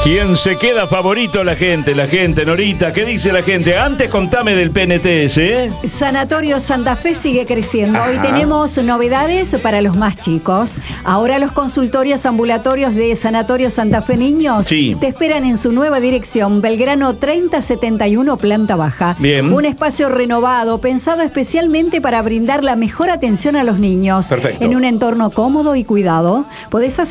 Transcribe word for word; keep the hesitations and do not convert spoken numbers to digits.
¿Quién se queda favorito? La gente, la gente, Norita. ¿Qué dice la gente? Antes contame del P N T S, ¿eh? Sanatorio Santa Fe sigue creciendo. Ajá. Hoy tenemos novedades para los más chicos. Ahora los consultorios ambulatorios de Sanatorio Santa Fe Niños Sí. te esperan en su nueva dirección, Belgrano treinta setenta y uno, planta baja. Bien. Un espacio renovado, pensado especialmente para brindar la mejor atención a los niños. Perfecto. En un entorno cómodo y cuidado. Podés